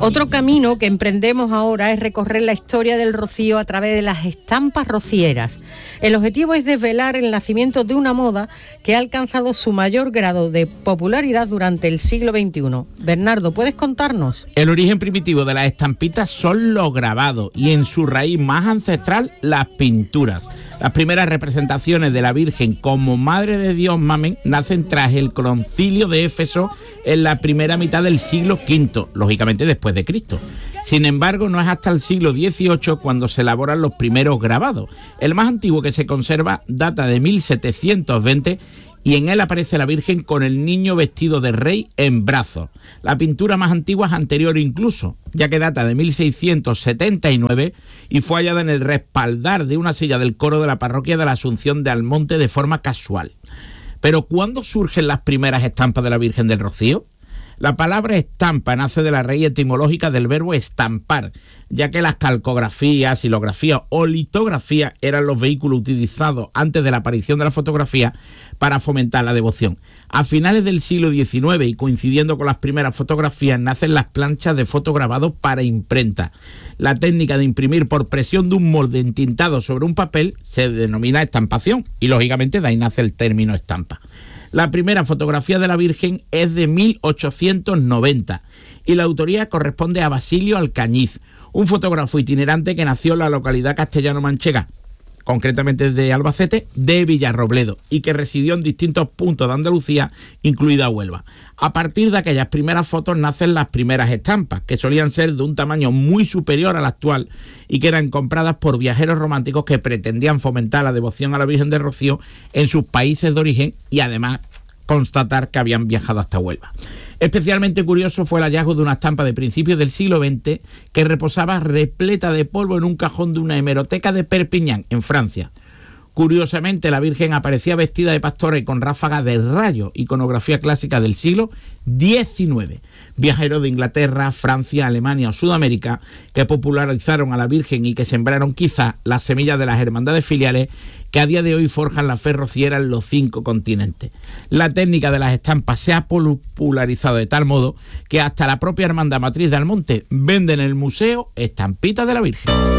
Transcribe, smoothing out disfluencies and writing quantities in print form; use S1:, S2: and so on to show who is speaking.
S1: Otro camino que emprendemos ahora es recorrer la historia del rocío a través de las estampas rocieras. El objetivo es desvelar el nacimiento de una moda que ha alcanzado su mayor grado de popularidad durante el siglo XXI. Bernardo, ¿puedes contarnos?
S2: El origen primitivo de las estampitas son los grabados y en su raíz más ancestral las pinturas. Las primeras representaciones de la Virgen como Madre de Dios Mamen nacen tras el Concilio de Éfeso en la primera mitad del siglo V, lógicamente después de Cristo. Sin embargo, no es hasta el siglo XVIII cuando se elaboran los primeros grabados. El más antiguo que se conserva data de 1720 y en él aparece la Virgen con el niño vestido de rey en brazos. La pintura más antigua es anterior incluso, ya que data de 1679 y fue hallada en el respaldar de una silla del coro de la parroquia de la Asunción de Almonte de forma casual. Pero ¿cuándo surgen las primeras estampas de la Virgen del Rocío? La palabra estampa nace de la raíz etimológica del verbo estampar, ya que las calcografías, silografías o litografías eran los vehículos utilizados antes de la aparición de la fotografía para fomentar la devoción. A finales del siglo XIX y coincidiendo con las primeras fotografías nacen las planchas de fotograbado para imprenta. La técnica de imprimir por presión de un molde entintado sobre un papel se denomina estampación y lógicamente de ahí nace el término estampa. La primera fotografía de la Virgen es de 1890 y la autoría corresponde a Basilio Alcañiz, un fotógrafo itinerante que nació en la localidad castellano-manchega, concretamente de Albacete, de Villarrobledo, y que residió en distintos puntos de Andalucía, incluida Huelva. A partir de aquellas primeras fotos nacen las primeras estampas, que solían ser de un tamaño muy superior al actual y que eran compradas por viajeros románticos que pretendían fomentar la devoción a la Virgen del Rocío en sus países de origen y además constatar que habían viajado hasta Huelva. Especialmente curioso fue el hallazgo de una estampa de principios del siglo XX que reposaba repleta de polvo en un cajón de una hemeroteca de Perpiñán, en Francia. Curiosamente, la Virgen aparecía vestida de pastora y con ráfagas de rayo, iconografía clásica del siglo XIX. Viajeros de Inglaterra, Francia, Alemania o Sudamérica que popularizaron a la Virgen y que sembraron quizá las semillas de las hermandades filiales que a día de hoy forjan la fe rociera en los 5 continentes. La técnica de las estampas se ha popularizado de tal modo que hasta la propia hermandad matriz de Almonte vende en el museo estampitas de la Virgen.